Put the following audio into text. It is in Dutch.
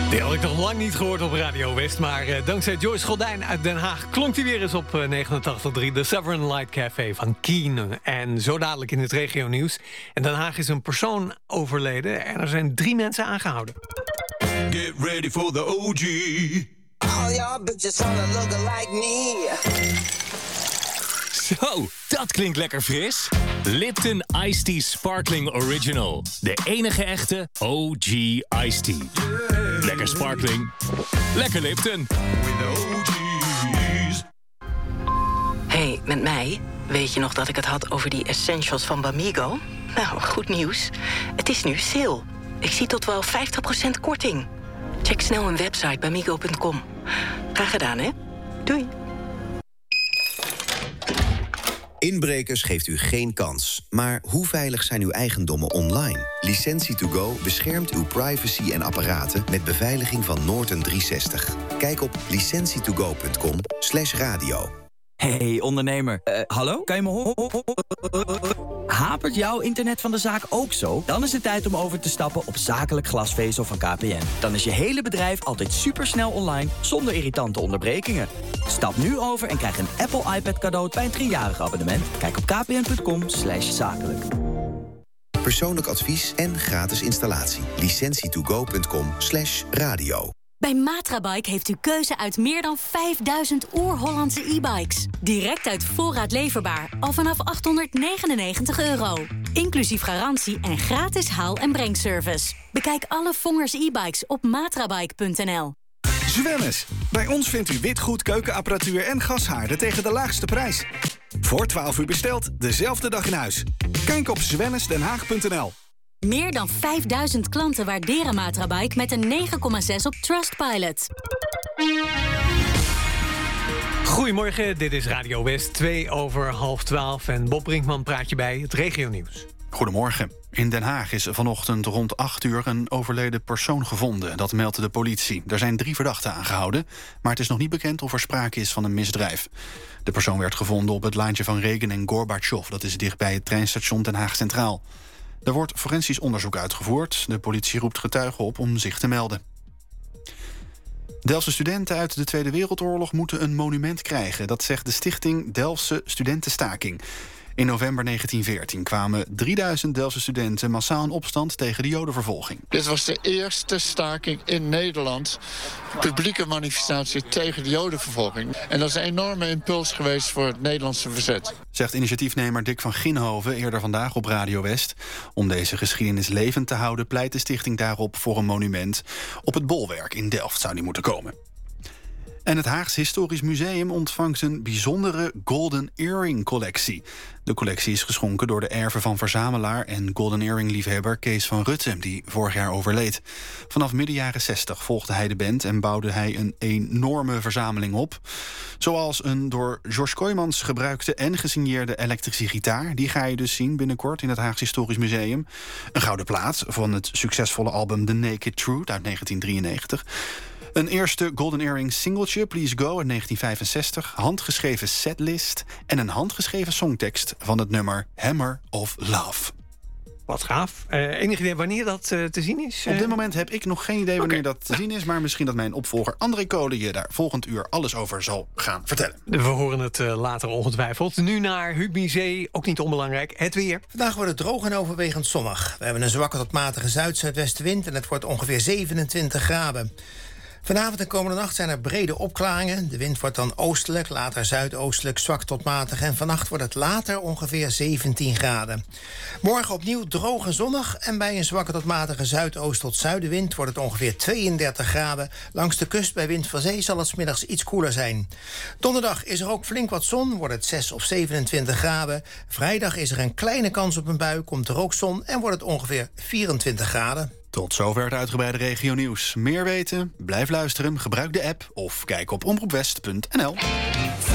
Die had ik nog lang niet gehoord op Radio West. Maar dankzij Joyce Goldijn uit Den Haag klonk hij weer eens op 89.3. De Sovereign Light Café van Keen. En zo dadelijk in het regionieuws. In Den Haag is een persoon overleden en er zijn 3 mensen aangehouden. Get ready for the OG. All y'all bitches wanna look like me. Zo, dat klinkt lekker fris. Lipton Iced Tea Sparkling Original. De enige echte OG Iced Tea. Lekker sparkling. Lekker Lipton. With the OGs. Hey, met mij? Weet je nog dat ik het had over die essentials van Bamigo? Nou, goed nieuws. Het is nu sale. Ik zie tot wel 50% korting. Check snel hun website bamigo.com. Graag gedaan, hè? Doei. Inbrekers geeft u geen kans. Maar hoe veilig zijn uw eigendommen online? Licentie2Go beschermt uw privacy en apparaten met beveiliging van Norton 360. Kijk op licentietogo.com/radio. Hey ondernemer, hallo? Kan je me horen? Hapert jouw internet van de zaak ook zo? Dan is het tijd om over te stappen op zakelijk glasvezel van KPN. Dan is je hele bedrijf altijd supersnel online, zonder irritante onderbrekingen. Stap nu over en krijg een Apple iPad cadeau bij een 3-jarig abonnement. Kijk op kpn.com/zakelijk. Persoonlijk advies en gratis installatie. Licentietogo.com/radio. Bij Matrabike heeft u keuze uit meer dan 5000 oer-Hollandse e-bikes. Direct uit voorraad leverbaar, al vanaf €899. Inclusief garantie en gratis haal- en brengservice. Bekijk alle Vongers e-bikes op matrabike.nl. Zwemmes. Bij ons vindt u witgoed, keukenapparatuur en gashaarden tegen de laagste prijs. Voor 12 uur besteld, dezelfde dag in huis. Kijk op zwemmesdenhaag.nl. Meer dan 5000 klanten waarderen Matrabike met een 9,6 op Trustpilot. Goedemorgen, dit is Radio West, 11:02. En Bob Brinkman praat je bij het regionieuws. Goedemorgen. In Den Haag is vanochtend rond 8 uur een overleden persoon gevonden. Dat meldt de politie. Er zijn 3 verdachten aangehouden, maar het is nog niet bekend of er sprake is van een misdrijf. De persoon werd gevonden op het lijntje van Regen en Gorbachev. Dat is dichtbij het treinstation Den Haag Centraal. Er wordt forensisch onderzoek uitgevoerd. De politie roept getuigen op om zich te melden. Delftse studenten uit de Tweede Wereldoorlog moeten een monument krijgen. Dat zegt de stichting Delftse Studentenstaking. In november 1914 kwamen 3000 Delftse studenten massaal in opstand tegen de Jodenvervolging. Dit was de eerste staking in Nederland. Publieke manifestatie tegen de Jodenvervolging. En dat is een enorme impuls geweest voor het Nederlandse verzet. Zegt initiatiefnemer Dick van Ginhoven eerder vandaag op Radio West. Om deze geschiedenis levend te houden pleit de stichting daarop voor een monument. Op het Bolwerk in Delft zou die moeten komen. En het Haags Historisch Museum ontvangt een bijzondere Golden Earring-collectie. De collectie is geschonken door de erven van verzamelaar en Golden Earring-liefhebber Kees van Rutte, die vorig jaar overleed. Vanaf midden jaren 60 volgde hij de band en bouwde hij een enorme verzameling op. Zoals een door George Kooijmans gebruikte en gesigneerde elektrische gitaar. Die ga je dus zien binnenkort in het Haags Historisch Museum. Een gouden plaat van het succesvolle album The Naked Truth uit 1993. Een eerste Golden Earring singeltje, Please Go, in 1965. Handgeschreven setlist en een handgeschreven songtekst van het nummer Hammer of Love. Wat gaaf. Enig idee wanneer dat te zien is? Op dit moment heb ik nog geen idee wanneer dat te zien is, maar misschien dat mijn opvolger André Kolen je daar volgend uur alles over zal gaan vertellen. We horen het later ongetwijfeld. Nu naar Huub Museet, ook niet onbelangrijk, het weer. Vandaag wordt het droog en overwegend zonnig. We hebben een zwakke tot matige zuid-zuidwestenwind en het wordt ongeveer 27 graden. Vanavond en komende nacht zijn er brede opklaringen. De wind wordt dan oostelijk, later zuidoostelijk, zwak tot matig. En vannacht wordt het later ongeveer 17 graden. Morgen opnieuw droog en zonnig. En bij een zwakke tot matige zuidoost tot zuidenwind wordt het ongeveer 32 graden. Langs de kust bij wind van zee zal het 's middags iets koeler zijn. Donderdag is er ook flink wat zon, wordt het 6 of 27 graden. Vrijdag is er een kleine kans op een bui, komt er ook zon en wordt het ongeveer 24 graden. Tot zover het uitgebreide regionieuws. Meer weten? Blijf luisteren, gebruik de app of kijk op omroepwest.nl.